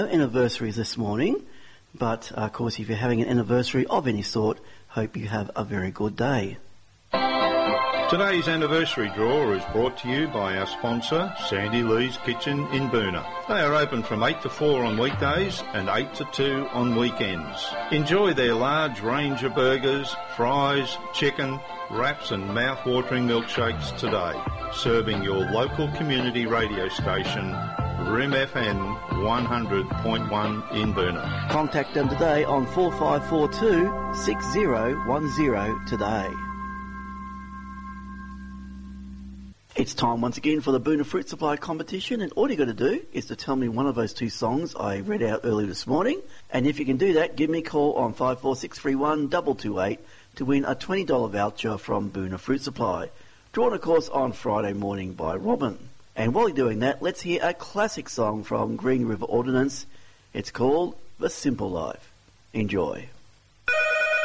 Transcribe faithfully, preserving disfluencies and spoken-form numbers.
Anniversaries this morning, but uh, of course if you're having an anniversary of any sort, hope you have a very good day. Today's anniversary draw is brought to you by our sponsor, Sandy Lee's Kitchen in Boonah. They are open from eight to four on weekdays and eight to two on weekends. Enjoy their large range of burgers, fries, chicken, wraps and mouth-watering milkshakes today. Serving your local community radio station, R I M F M one hundred point one in Boonah. Contact them today on four five four two, six zero one zero today. It's time once again for the Boonah Fruit Supply competition, and all you got to do is to tell me one of those two songs I read out earlier this morning, and if you can do that, give me a call on five four six three one two two eight to win a twenty dollars voucher from Boonah Fruit Supply, drawn of course on Friday morning by Robin. And while you're doing that, let's hear a classic song from Green River Ordnance. It's called The Simple Life. Enjoy.